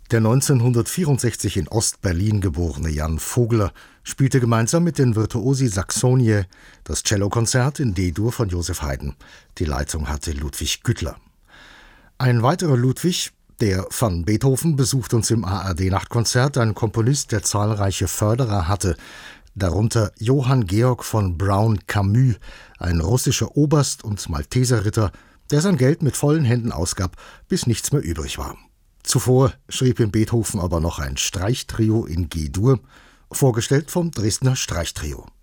Der 1964 in Ost-Berlin geborene Jan Vogler spielte gemeinsam mit den Virtuosi Saxonie das Cellokonzert in D-Dur von Joseph Haydn. Die Leitung hatte Ludwig Güttler. Ein weiterer Ludwig, der van Beethoven, besucht uns im ARD-Nachtkonzert, ein Komponist, der zahlreiche Förderer hatte, darunter Johann Georg von Braun-Camus, ein russischer Oberst und Malteserritter, der sein Geld mit vollen Händen ausgab, bis nichts mehr übrig war. Zuvor schrieb ihm Beethoven aber noch ein Streichtrio in G-Dur, vorgestellt vom Dresdner Streichtrio.